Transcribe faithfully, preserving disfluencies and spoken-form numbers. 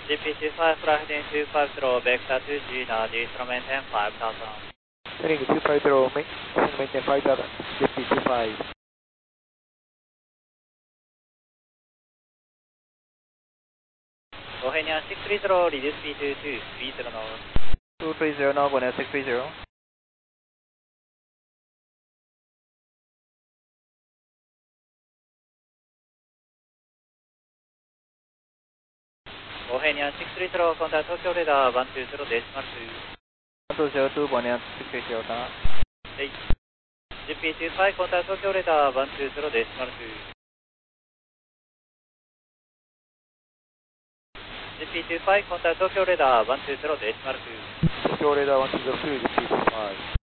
ジーピーツーファイブ fly heading two five zero, vector two G, now G instrument maintain five thousand. Heading two five zero, maintain five thousand, J P two five. Bohemian six three zero, reduce speed to two three zero knots. two three zero now, Bohemian six three zero. Bohemian six three zero, contact Tokyo radar one two zero decimal two. one two zero two, Bohemian six three zero, down. J P two five, contact Tokyo radar one two zero decimal two. J P two five, contact Tokyo radar one two zero decimal two. Tokyo radar one two zero two, J P two five.